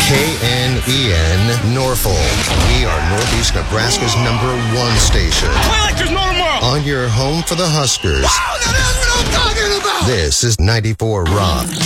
KNEN Norfolk. We are Northeast Nebraska's #1 station. Play like there's no tomorrow. On your home for the Huskers. Wow, that is what I'm talking about. This is 94 Rock.